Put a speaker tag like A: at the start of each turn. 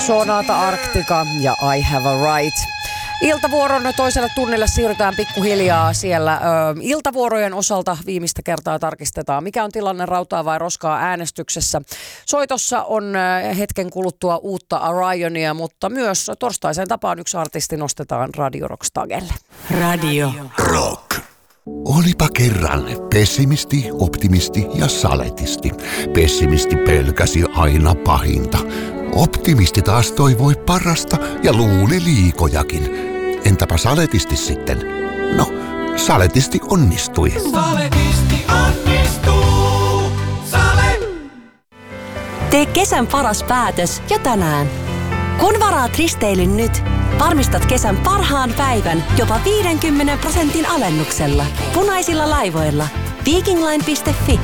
A: Sonata Arctica ja I Have a Right. Iltavuoron toiselle tunnille siirrytään pikkuhiljaa siellä. Iltavuorojen osalta viimeistä kertaa tarkistetaan, mikä on tilanne rautaa vai roskaa äänestyksessä. Soitossa on hetken kuluttua uutta Orionia, mutta myös torstaiseen tapaan yksi artisti nostetaan Radio Rock-stagelle.
B: Radio
C: Rock. Olipa kerran pessimisti, optimisti ja saletisti. Pessimisti pelkäsi aina pahinta. Optimisti taas toivoi parasta ja luuli liikojakin. Entäpä saletisti sitten? No, saletisti onnistui.
D: Saletisti onnistuu. Sale!
B: Tee kesän paras päätös jo tänään. Kun varaat risteilyn nyt, varmistat kesän parhaan päivän jopa 50% alennuksella. Punaisilla laivoilla. Vikingline.fi